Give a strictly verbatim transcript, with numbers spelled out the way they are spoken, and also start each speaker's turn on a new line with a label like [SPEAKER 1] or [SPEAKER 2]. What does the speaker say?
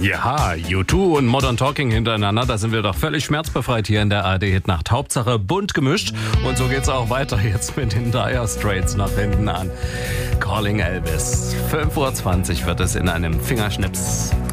[SPEAKER 1] Ja, U zwei und Modern Talking hintereinander, da sind wir doch völlig schmerzbefreit hier in der A R D-Hitnacht. Hauptsache bunt gemischt und so geht's auch weiter jetzt mit den Dire Straits nach hinten an. Calling Elvis. fünf Uhr zwanzig wird es in einem Fingerschnips.